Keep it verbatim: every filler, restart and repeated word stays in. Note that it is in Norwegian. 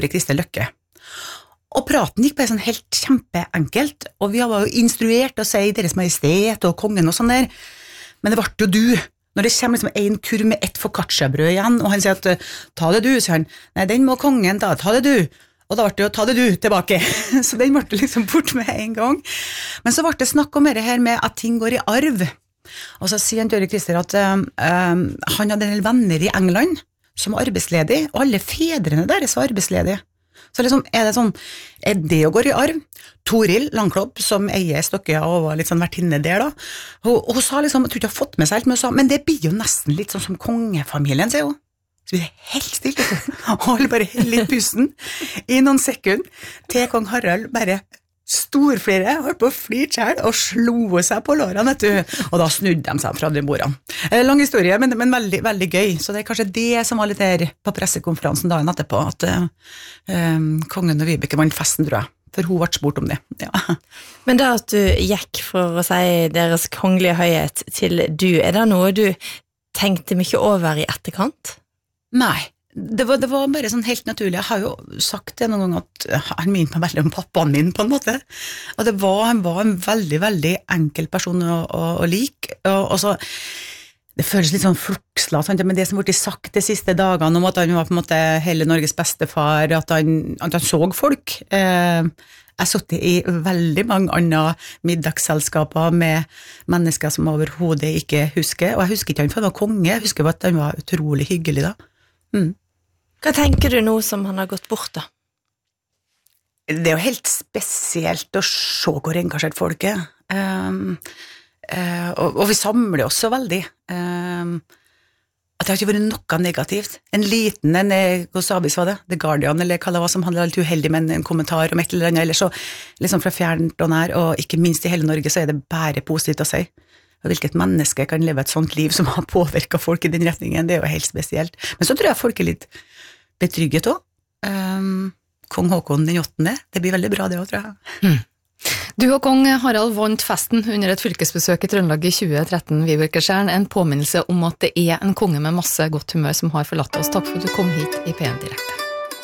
Kristian Løkke. Og praten gikk bare sånn helt kjempeenkelt, og vi var jo instruert å si Deres Majestet og kongen og sånn der, men det ble jo du. Når det kommer liksom en kurv med ett focaccia-brød igjen, og han sier at ta det du, sier han, nei, den må kongen ta, ta det du. Og da ble det jo ta det du tilbake. Så den ble liksom bort med en gang. Men så ble det snakk om det her med at ting går i arv. Og så sier han Døre Krister at um, um, han hadde en del venner i England som var arbeidsledig, og alle fedrene deres var arbeidsledige. Så liksom, er det sånn, er det å gå i arv? Toril Langklopp, som eier Stokkøya og var litt sånn vertinne der da, hun, hun sa liksom, jeg tror ikke jeg har fått med seg helt, men hun sa, men det blir jo nesten litt sånn som kongefamilien, sier hun. Så blir det helt stilt, og holder bare litt pusten i noen sekunder til kong Harald bare storflire, holdt på å flyre selv og slo seg på lårene, vet du, og da snudde de seg fra de bordene. Eh, lang historie, men, men veldig, veldig gøy, så det er kanskje det som var litt her på pressekonferansen dagen etterpå, at eh, eh, kongen og Vibeke vant festen, tror jeg, for hun ble spurt om det. Ja. Men da at du gikk for å si deres kongelige høyhet til du, er det noe du tenkte mye over i etterkant? Nei. Det var, det var bare sånn helt naturlig. Jeg har jo sagt det noen ganger at han minner meg veldig om pappaen min på en måte. Og det var, han var en veldig, veldig enkel person å, å, å like. Og, og så, det føles litt sånn fluksla, men det som ble sagt de siste dagene om at han var på en måte hele Norges bestefar, at han, at han så folk. Eh, jeg satt i veldig mange andre middagsselskaper med mennesker som overhodet ikke husker, og jeg husker ikke han for han var konge, jeg husker at han var utrolig hyggelig da. Mm. Hva tenker du nå som han har gått bort da? Det er jo helt spesielt å se hvor engasjert folk er. Um, uh, og, og vi samler oss så veldig. Um, at det har ikke vært noe negativt. En liten, en, hva Sabis var det? The Guardian, eller hva det var som handler litt uheldig med en kommentar om et eller annet, eller så liksom fra fjernt og nær, og ikke minst i hele Norge så er det bare positivt å si. Og hvilket menneske kan leve et sånt liv som har påvirket folk i den retningen, det er jo helt spesielt. Men så tror jeg folk er litt betrygget også. Um, Kong Håkon den åttende, det blir veldig bra det også, tror jeg. Hmm. Du og kong Harald vant festen under et fylkesbesøk i Trøndelag i tjue tretten, Vibeke Skjern, en påminnelse om at det er en konge med masse godt humør som har forlatt oss. Takk for at du kom hit i P en Direkte.